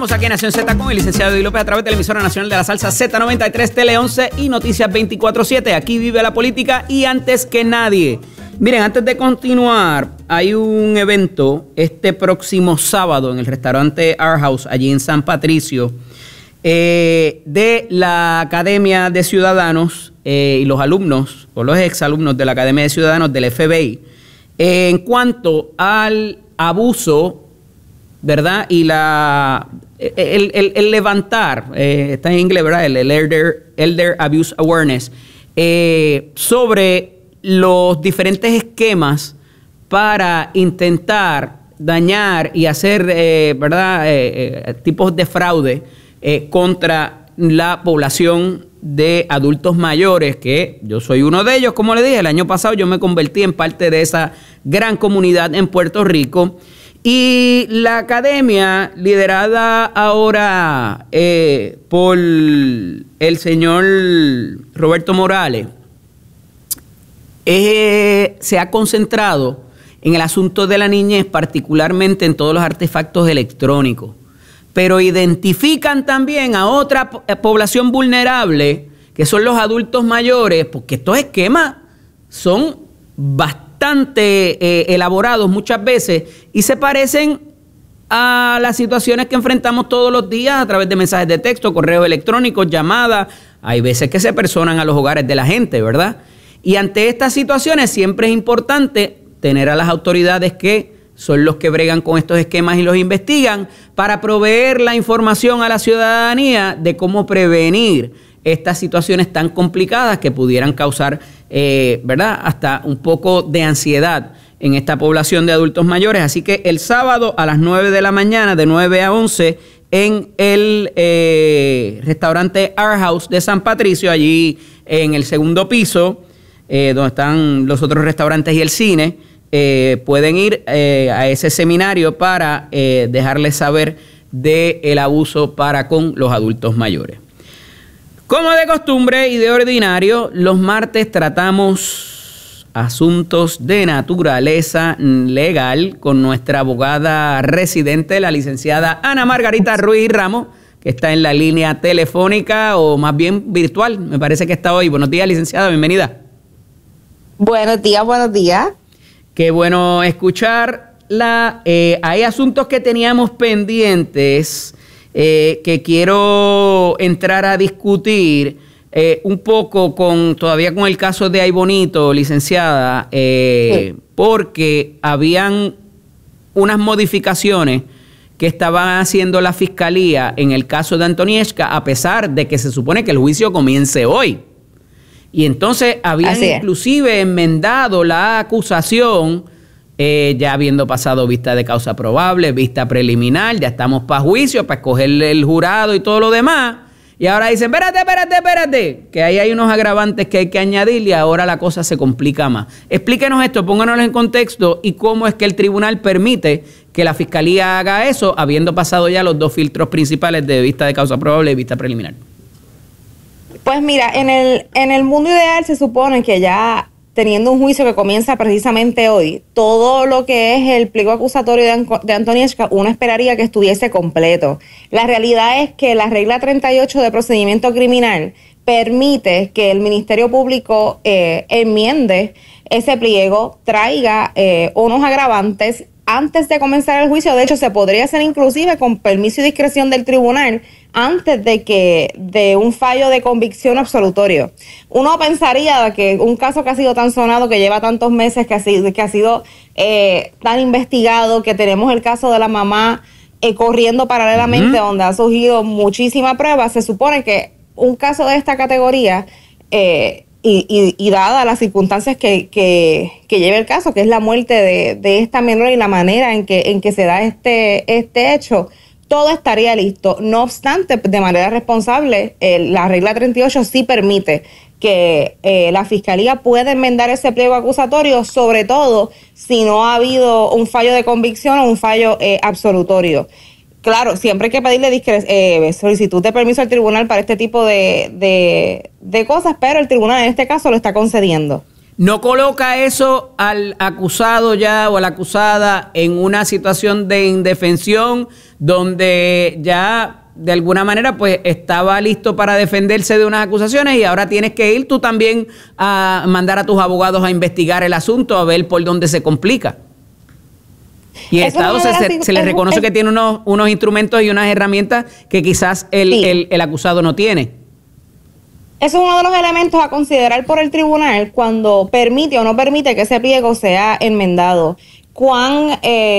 Continuamos aquí en Nación Z con el licenciado Eddie López a través de la emisora nacional de la salsa Z93, Tele 11 y Noticias 24/7. Aquí vive la política y antes que nadie. Miren, antes de continuar, hay un evento este próximo sábado en el restaurante Our House, allí en San Patricio, de la Academia de Ciudadanos y los alumnos o los exalumnos de la Academia de Ciudadanos del FBI, en cuanto al abuso, ¿verdad? Y el levantar, está en inglés, ¿verdad? El Elder Abuse Awareness, sobre los diferentes esquemas para intentar dañar y hacer, ¿verdad? Tipos de fraude contra la población de adultos mayores, que yo soy uno de ellos, como le dije, el año pasado yo me convertí en parte de esa gran comunidad en Puerto Rico. Y la academia, liderada ahora por el señor Roberto Morales, se ha concentrado en el asunto de la niñez, particularmente en todos los artefactos electrónicos. Pero identifican también a otra población vulnerable, que son los adultos mayores, porque estos esquemas son bastante elaborados muchas veces y se parecen a las situaciones que enfrentamos todos los días a través de mensajes de texto, correos electrónicos, llamadas. Hay veces que se personan a los hogares de la gente, ¿verdad? Y ante estas situaciones siempre es importante tener a las autoridades que son los que bregan con estos esquemas y los investigan para proveer la información a la ciudadanía de cómo prevenir estas situaciones tan complicadas que pudieran causar, ¿verdad?, hasta un poco de ansiedad en esta población de adultos mayores. Así que el sábado a las 9 de la mañana, de 9 a 11, en el restaurante Our House de San Patricio, allí en el segundo piso, donde están los otros restaurantes y el cine, pueden ir a ese seminario para dejarles saber del abuso para con los adultos mayores. Como de costumbre y de ordinario, los martes tratamos asuntos de naturaleza legal con nuestra abogada residente, la licenciada Ana Margarita Ruiz Ramos, que está en la línea telefónica o más bien virtual, me parece que está hoy. Buenos días, licenciada, bienvenida. Buenos días, buenos días. Qué bueno escucharla. Hay asuntos que teníamos pendientes que quiero entrar a discutir un poco todavía con el caso de Ay Bonito, licenciada, sí, porque habían unas modificaciones que estaban haciendo la Fiscalía en el caso de Antonieshka, a pesar de que se supone que el juicio comience hoy. Y entonces habían inclusive enmendado la acusación, ya habiendo pasado vista de causa probable, vista preliminar, ya estamos para juicio, para escoger el jurado y todo lo demás. Y ahora dicen, espérate, que ahí hay unos agravantes que hay que añadir y ahora la cosa se complica más. Explíquenos esto, pónganos en contexto y cómo es que el tribunal permite que la Fiscalía haga eso, habiendo pasado ya los dos filtros principales de vista de causa probable y vista preliminar. Pues mira, en el mundo ideal se supone que ya teniendo un juicio que comienza precisamente hoy, todo lo que es el pliego acusatorio de Antonieshka, uno esperaría que estuviese completo. La realidad es que la regla 38 de procedimiento criminal permite que el Ministerio Público enmiende ese pliego, traiga unos agravantes antes de comenzar el juicio. De hecho, se podría hacer inclusive con permiso y discreción del tribunal antes de un fallo de convicción absolutorio. Uno pensaría que un caso que ha sido tan sonado, que lleva tantos meses, que ha sido tan investigado, que tenemos el caso de la mamá corriendo paralelamente, donde ha surgido muchísima prueba, se supone que un caso de esta categoría, y dadas las circunstancias que lleva el caso, que es la muerte de esta menor y la manera en que se da este hecho, todo estaría listo. No obstante, de manera responsable, la regla 38 sí permite que la Fiscalía pueda enmendar ese pliego acusatorio, sobre todo si no ha habido un fallo de convicción o un fallo absolutorio. Claro, siempre hay que pedirle solicitud de permiso al tribunal para este tipo de cosas, pero el tribunal en este caso lo está concediendo. ¿No coloca eso al acusado ya o a la acusada en una situación de indefensión, donde ya de alguna manera pues estaba listo para defenderse de unas acusaciones y ahora tienes que ir tú también a mandar a tus abogados a investigar el asunto, a ver por dónde se complica. Y el Estado se le reconoce que tiene unos instrumentos y unas herramientas que quizás el acusado no tiene. Eso es uno de los elementos a considerar por el tribunal cuando permite o no permite que ese pliego sea enmendado. ¿Cuán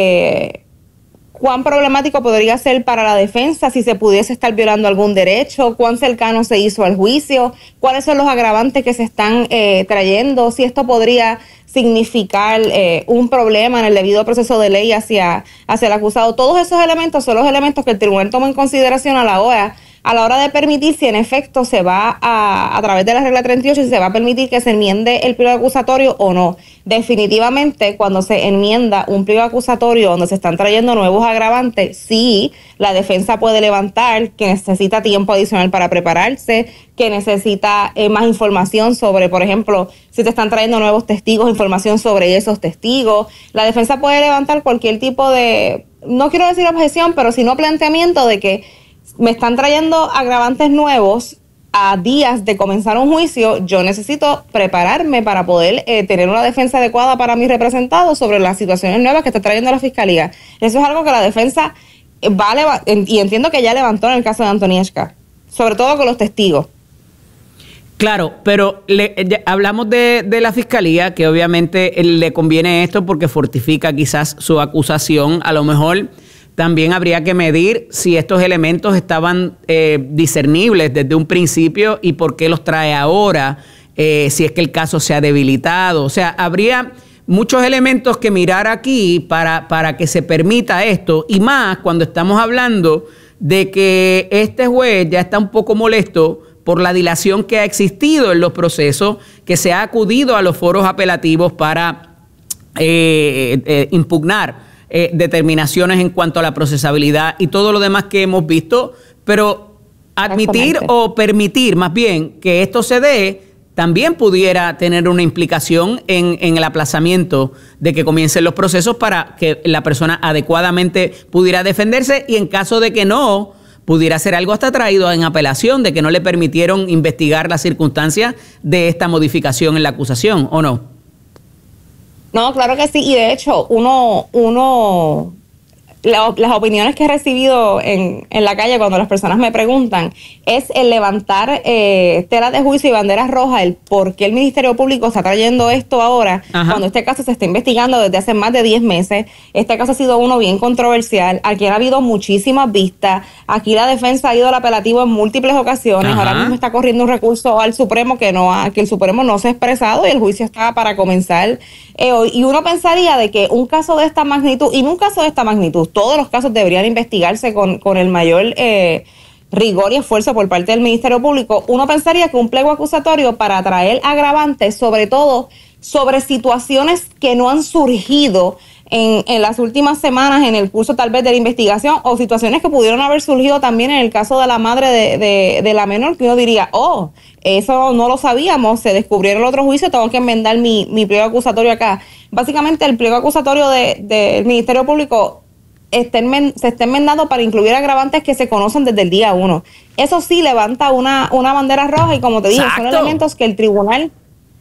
problemático podría ser para la defensa si se pudiese estar violando algún derecho? ¿Cuán cercano se hizo al juicio? ¿Cuáles son los agravantes que se están trayendo? Si esto podría significar un problema en el debido proceso de ley hacia el acusado. Todos esos elementos son los elementos que el tribunal toma en consideración a la hora de permitir si en efecto se va a través de la regla 38, si se va a permitir que se enmiende el pliego acusatorio o no. Definitivamente, cuando se enmienda un pliego acusatorio donde se están trayendo nuevos agravantes, sí, la defensa puede levantar que necesita tiempo adicional para prepararse, que necesita más información sobre, por ejemplo, si te están trayendo nuevos testigos, información sobre esos testigos. La defensa puede levantar cualquier tipo de, no quiero decir objeción, pero sino planteamiento de que me están trayendo agravantes nuevos a días de comenzar un juicio, yo necesito prepararme para poder tener una defensa adecuada para mis representados sobre las situaciones nuevas que está trayendo la Fiscalía. Eso es algo que la defensa y entiendo que ya levantó en el caso de Antonieshka, sobre todo con los testigos. Claro, pero hablamos de la Fiscalía, que obviamente le conviene esto porque fortifica quizás su acusación. A lo mejor también habría que medir si estos elementos estaban discernibles desde un principio y por qué los trae ahora, si es que el caso se ha debilitado. O sea, habría muchos elementos que mirar aquí para que se permita esto, y más cuando estamos hablando de que este juez ya está un poco molesto por la dilación que ha existido en los procesos, que se ha acudido a los foros apelativos para impugnar determinaciones en cuanto a la procesabilidad y todo lo demás que hemos visto, pero admitir o permitir más bien que esto se dé también pudiera tener una implicación en el aplazamiento de que comiencen los procesos para que la persona adecuadamente pudiera defenderse, y en caso de que no, pudiera ser algo hasta traído en apelación, de que no le permitieron investigar las circunstancias de esta modificación en la acusación, ¿o no? No, claro que sí, y de hecho, las opiniones que he recibido en la calle cuando las personas me preguntan es el levantar telas de juicio y banderas rojas, el por qué el Ministerio Público está trayendo esto ahora. Ajá. Cuando este caso se está investigando desde hace más de 10 meses. Este caso ha sido uno bien controversial, aquí ha habido muchísimas vistas, aquí la defensa ha ido al apelativo en múltiples ocasiones. Ajá. Ahora mismo está corriendo un recurso al Supremo que el Supremo no se ha expresado y el juicio está para comenzar hoy. Y uno pensaría de que un caso de esta magnitud, y en un caso de esta magnitud, todos los casos deberían investigarse con el mayor rigor y esfuerzo por parte del Ministerio Público. Uno pensaría que un pliego acusatorio para traer agravantes, sobre todo sobre situaciones que no han surgido en las últimas semanas en el curso tal vez de la investigación, o situaciones que pudieron haber surgido también en el caso de la madre de la menor, que uno diría, eso no lo sabíamos, se descubrió en el otro juicio, tengo que enmendar mi pliego acusatorio acá. Básicamente el pliego acusatorio del Ministerio Público se está enmendando para incluir agravantes que se conocen desde el día 1. Eso sí levanta una bandera roja, y como te dije, son elementos que el tribunal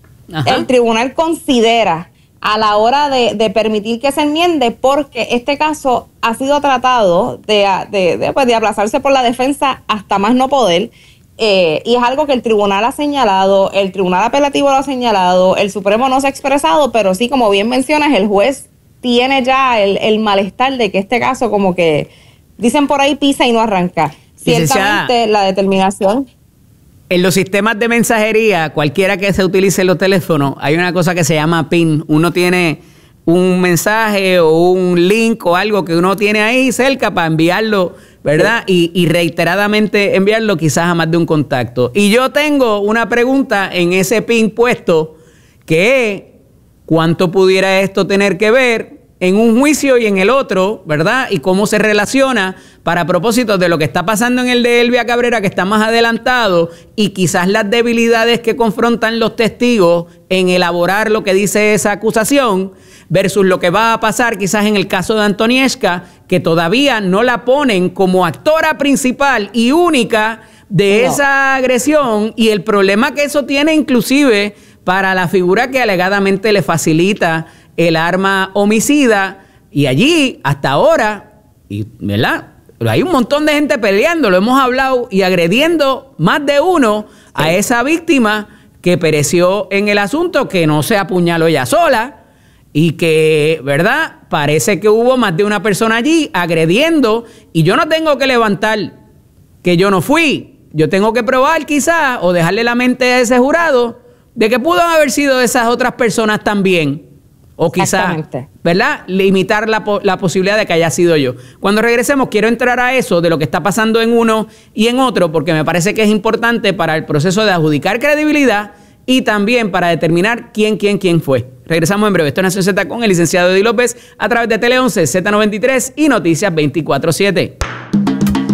considera a la hora de permitir que se enmiende, porque este caso ha sido tratado de aplazarse por la defensa hasta más no poder, y es algo que el tribunal ha señalado, el tribunal apelativo lo ha señalado, el Supremo no se ha expresado, pero sí, como bien mencionas, el juez tiene ya el malestar de que este caso, como que dicen por ahí, pisa y no arranca. Ciertamente la determinación. En los sistemas de mensajería, cualquiera que se utilice en los teléfonos, hay una cosa que se llama PIN. Uno tiene un mensaje o un link o algo que uno tiene ahí cerca para enviarlo, ¿verdad? Y reiteradamente enviarlo quizás a más de un contacto. Y yo tengo una pregunta en ese PIN puesto, que es: ¿cuánto pudiera esto tener que ver en un juicio y en el otro, ¿verdad? Y cómo se relaciona para propósitos de lo que está pasando en el de Elvia Cabrera, que está más adelantado, y quizás las debilidades que confrontan los testigos en elaborar lo que dice esa acusación, versus lo que va a pasar quizás en el caso de Antonieshka, que todavía no la ponen como actora principal y única de esa agresión, y el problema que eso tiene inclusive para la figura que alegadamente le facilita el arma homicida. Y allí, hasta ahora, y, ¿verdad?, hay un montón de gente peleando, lo hemos hablado, y agrediendo más de uno a esa víctima que pereció en el asunto, que no se apuñaló ella sola, y que, ¿verdad?, parece que hubo más de una persona allí agrediendo, y yo no tengo que levantar que yo no fui, yo tengo que probar quizás, o dejarle la mente a ese jurado, de que pudo haber sido esas otras personas también. O quizás, ¿verdad?, limitar la posibilidad de que haya sido yo. Cuando regresemos, quiero entrar a eso de lo que está pasando en uno y en otro, porque me parece que es importante para el proceso de adjudicar credibilidad y también para determinar quién fue. Regresamos en breve. Esto es Nación Z con el licenciado Eddie López a través de Tele 11, Z93 y Noticias 24/7.